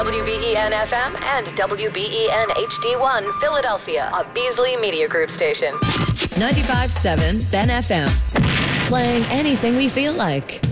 WBEN FM and WBEN HD1 Philadelphia, a Beasley Media Group station. 95.7 Ben FM. Playing anything we feel like.